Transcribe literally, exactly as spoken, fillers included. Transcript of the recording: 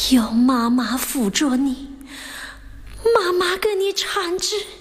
有妈妈辅佐你，妈妈给你缠枝。